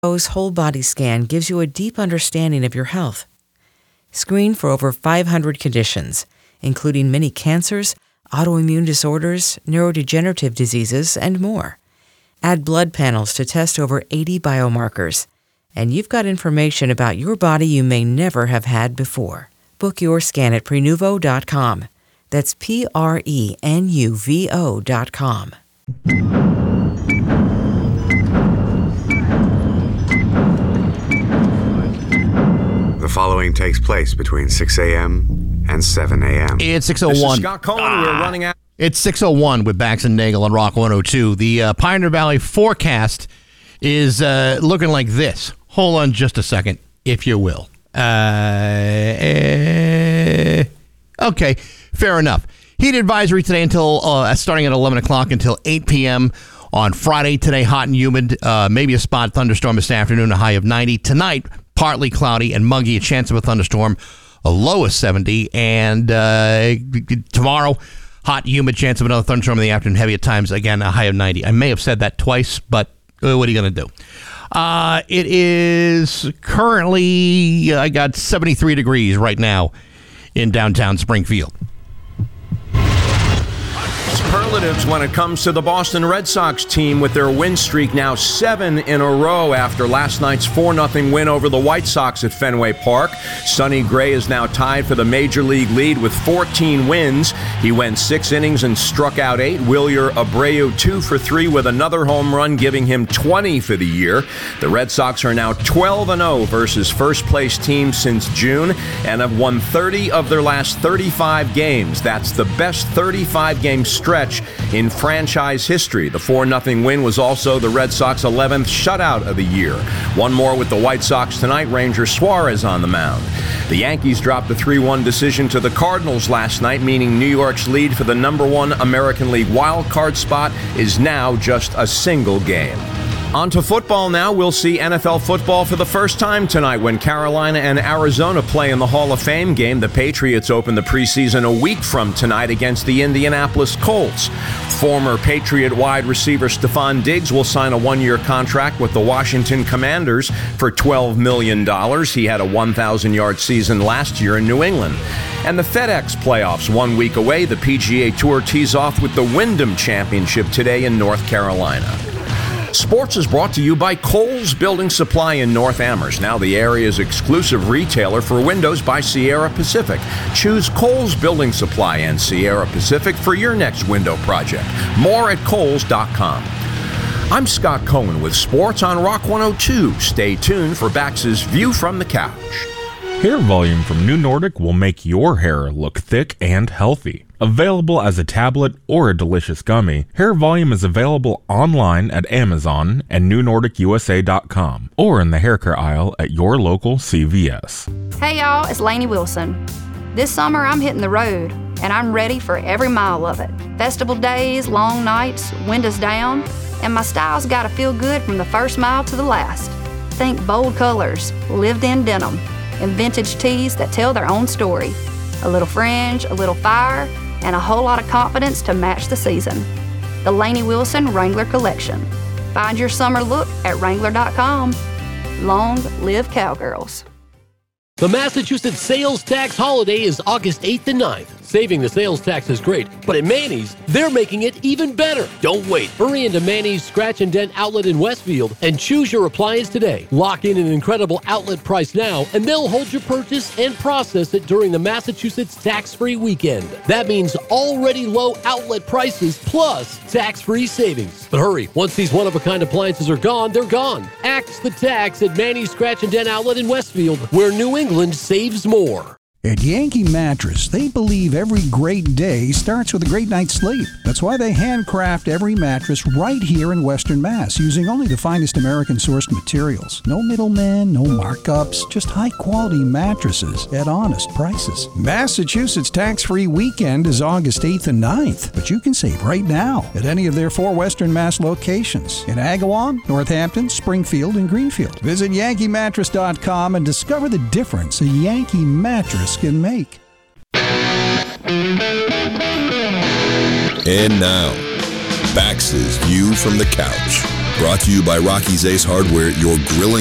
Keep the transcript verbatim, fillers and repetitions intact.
O's Whole Body Scan gives you a deep understanding of your health. Screen for over five hundred conditions, including many cancers, autoimmune disorders, neurodegenerative diseases, and more. Add blood panels to test over eighty biomarkers, and you've got information about your body you may never have had before. Book your scan at prenuvo dot com. That's P R E N U V O dot com. The following takes place between six a.m. and seven a.m. It's six oh one. This is Scott Cohen. Ah. We're running out. It's six oh one with Bax and Nagel on Rock one oh two. The uh, Pioneer Valley forecast is uh, looking like this. Hold on just a second, if you will. Uh, uh, okay, fair enough. Heat advisory today until uh, starting at eleven o'clock until eight p.m. on Friday. Today, hot and humid. Uh, maybe a spot thunderstorm this afternoon, a high of ninety. Tonight, partly cloudy and muggy, a chance of a thunderstorm, a low of seventy. And uh, tomorrow, hot, humid, chance of another thunderstorm in the afternoon, heavy at times, again, a high of ninety. I may have said that twice, but uh, what are you going to do? Uh, it is currently, uh, I got seventy-three degrees right now in downtown Springfield. Superlatives when it comes to the Boston Red Sox team with their win streak now seven in a row after last night's four nothing win over the White Sox at Fenway Park. Sonny Gray is now tied for the Major League lead with fourteen wins. He went six innings and struck out eight. Wilyer Abreu two for three with another home run, giving him twenty for the year. The Red Sox are now twelve and oh versus first place team since June and have won thirty of their last thirty-five games. That's the best thirty-five game stretch in franchise history. The four nothing win was also the Red Sox eleventh shutout of the year. One more with the White Sox tonight. Ranger Suarez on the mound. The Yankees dropped a three one decision to the Cardinals last night, meaning New York's lead for the number one American League wild card spot is now just a single game. On to football now. We'll see N F L football for the first time tonight when Carolina and Arizona play in the Hall of Fame game. The Patriots open the preseason a week from tonight against the Indianapolis Colts. Former Patriot wide receiver Stephon Diggs will sign a one-year contract with the Washington Commanders for twelve million dollars. He had a one thousand yard season last year in New England. And the FedEx playoffs one week away. The P G A Tour tees off with the Wyndham Championship today in North Carolina. Sports is brought to you by Kohl's Building Supply in North Amherst, now the area's exclusive retailer for windows by Sierra Pacific. Choose Kohl's Building Supply and Sierra Pacific for your next window project. More at Kohls dot com. I'm Scott Cohen with Sports on Rock one oh two. Stay tuned for Bax's View from the Couch. Hair Volume from New Nordic will make your hair look thick and healthy. Available as a tablet or a delicious gummy, Hair Volume is available online at Amazon and new nordic u s a dot com or in the hair care aisle at your local C V S. Hey y'all, it's Lainey Wilson. This summer I'm hitting the road and I'm ready for every mile of it. Festival days, long nights, windows down, and my style's gotta feel good from the first mile to the last. Think bold colors, lived-in denim, and vintage tees that tell their own story. A little fringe, a little fire, and a whole lot of confidence to match the season. The Lainey Wilson Wrangler Collection. Find your summer look at wrangler dot com. Long live Cowgirls. The Massachusetts sales tax holiday is August eighth and ninth. Saving the sales tax is great, but at Manny's, they're making it even better. Don't wait. Hurry into Manny's Scratch and Dent outlet in Westfield and choose your appliance today. Lock in an incredible outlet price now, and they'll hold your purchase and process it during the Massachusetts tax-free weekend. That means already low outlet prices plus tax-free savings. But hurry, once these one-of-a-kind appliances are gone, they're gone. Axe the tax at Manny's Scratch and Dent outlet in Westfield, where New England saves more. At Yankee Mattress, they believe every great day starts with a great night's sleep. That's why they handcraft every mattress right here in Western Mass, using only the finest American-sourced materials. No middlemen, no markups, just high-quality mattresses at honest prices. Massachusetts tax-free weekend is August eighth and ninth, but you can save right now at any of their four Western Mass locations in Agawam, Northampton, Springfield, and Greenfield. Visit Yankee Mattress dot com and discover the difference a Yankee mattress can make. And now, Bax's View from the Couch Brought to you by Rocky's Ace Hardware, your grilling